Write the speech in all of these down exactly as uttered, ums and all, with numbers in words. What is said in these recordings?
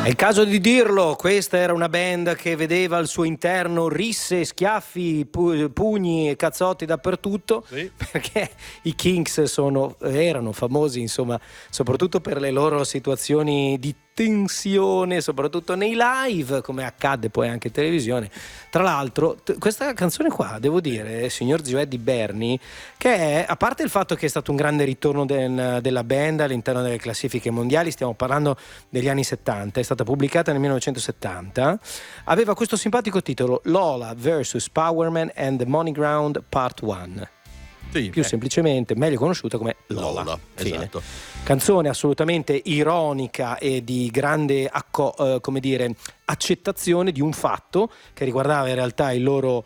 È il caso di dirlo, questa era una band che vedeva al suo interno risse, schiaffi, pu- pugni e cazzotti dappertutto, Sì. perché i Kinks sono, erano famosi, insomma, soprattutto per le loro situazioni di tensione, soprattutto nei live, come accadde poi anche in televisione. Tra l'altro, t- questa canzone qua, devo dire, signor Zio Eddie Berni, che è, a parte il fatto che è stato un grande ritorno del- della band all'interno delle classifiche mondiali, stiamo parlando degli anni settanta, è stata pubblicata nel millenovecentosettanta, aveva questo simpatico titolo: Lola versus Powerman and the Money Ground Part uno. Sì, Più eh, semplicemente meglio conosciuta come Lola. Lola, Fine. esatto. Canzone assolutamente ironica e di grande acco- eh, come dire, accettazione di un fatto che riguardava in realtà il loro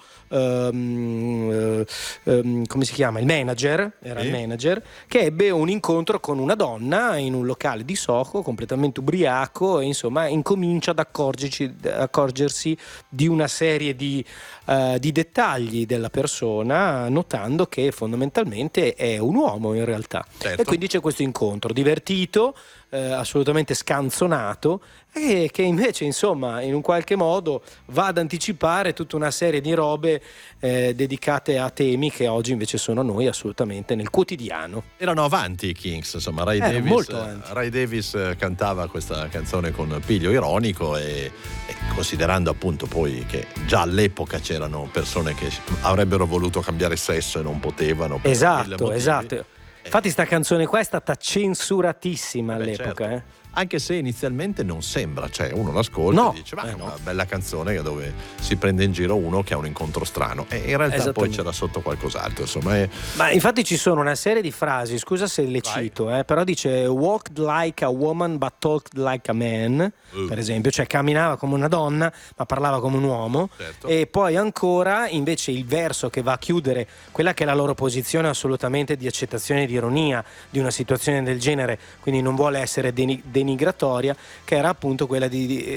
ehm, eh, ehm, come si chiama? Il manager, era Sì. il manager, che ebbe un incontro con una donna in un locale di Soho completamente ubriaco e insomma incomincia ad accorgerci, accorgersi di una serie di, eh, di dettagli della persona, notando che fondamentalmente è un uomo in realtà. Certo. E quindi c'è questo incontro divertito, eh, assolutamente scanzonato, e che invece insomma in un qualche modo va ad anticipare tutta una serie di robe eh, dedicate a temi che oggi invece sono a noi assolutamente nel quotidiano. Erano avanti i Kinks, insomma. Ray Erano Davis, molto avanti. Ray Davis eh, cantava questa canzone con piglio ironico e, e considerando appunto poi che già all'epoca c'erano persone che avrebbero voluto cambiare sesso e non potevano per mille Esatto, motivi. esatto. Infatti sta canzone qua è stata censuratissima Eh beh, all'epoca, certo. eh. Anche se inizialmente non sembra, cioè uno l'ascolta No, e dice ma eh è no. una bella canzone dove si prende in giro uno che ha un incontro strano, e in realtà poi Esattamente. c'era sotto qualcos'altro, insomma. È... Ma infatti ci sono una serie di frasi, scusa se le Vai. cito, eh, però dice walked like a woman but talked like a man, Uh. per esempio, cioè camminava come una donna ma parlava come un uomo. Certo. E poi ancora invece il verso che va a chiudere quella che è la loro posizione assolutamente di accettazione e di ironia di una situazione del genere, quindi non vuole essere deni- denigratoria, che era appunto quella di, di